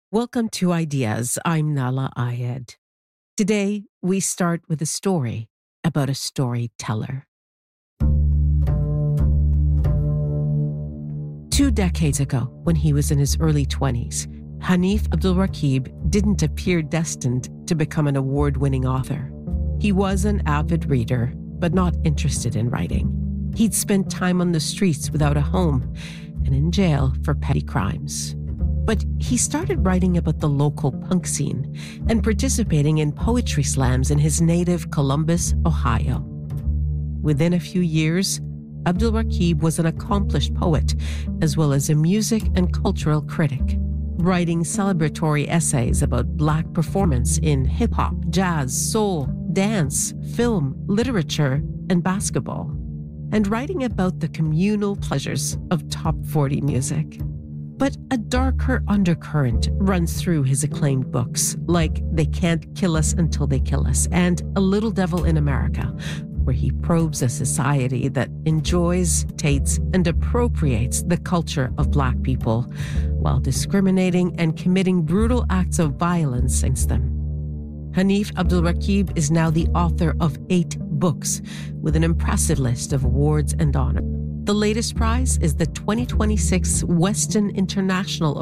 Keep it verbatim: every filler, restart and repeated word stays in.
Welcome to Ideas. I'm Nala Ayed. Today, we start with a story about a storyteller. Two decades ago, when he was in his early twenties, Hanif Abdulraqib didn't appear destined to become an award-winning author. He was an avid reader, but not interested in writing. He'd spent time on the streets without a home and in jail for petty crimes. But he started writing about the local punk scene and participating in poetry slams in his native Columbus, Ohio. Within a few years, Abdulraqib was an accomplished poet, as well as a music and cultural critic, writing celebratory essays about Black performance in hip-hop, jazz, soul, dance, film, literature, and basketball, and writing about the communal pleasures of top forty music. But a darker undercurrent runs through his acclaimed books, like They Can't Kill Us Until They Kill Us and A Little Devil in America, where he probes a society that enjoys, tates, and appropriates the culture of Black people while discriminating and committing brutal acts of violence against them. Hanif Abdulraqib is now the author of eight books with an impressive list of awards and honors. The latest prize is the twenty twenty-six Weston International